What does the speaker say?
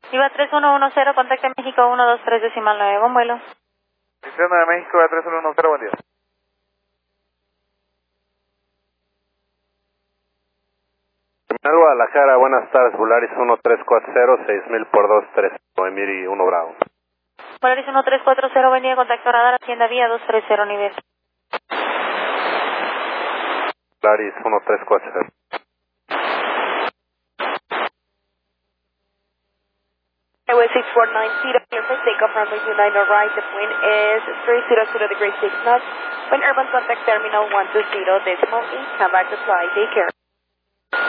Iba 3110, contacto en México 123 decimal 9, buen vuelo. Vicente de México a 3110, buen día. Terminal Guadalajara, buenas tardes, Volaris 1340, 6000 por 23, Emiri 1 Bravo. Volaris 1340, buen día, contacto radar, Hacienda Vía 230 nivel. Volaris 1340. Highway 6490, clear for takeoff, runway 29 right, the wind is 300 degrees 6 knots. When urban contact terminal 120 decimal 8, come back to fly, take care.